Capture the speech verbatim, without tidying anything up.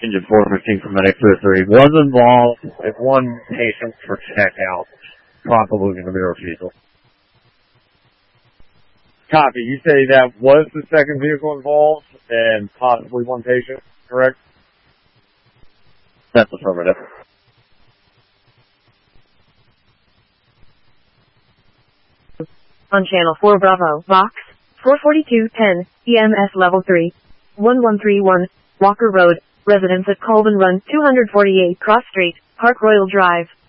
Engine four fifteen from Medic two three was involved with one patient for checkout. Probably going to be a refusal. Copy. You say that was the second vehicle involved and possibly one patient, correct? That's affirmative. On channel four Bravo, box four forty-two ten, E M S level three, one one three one, Walker Road, residence at Colvin Run, two forty-eight Cross Street, Park Royal Drive.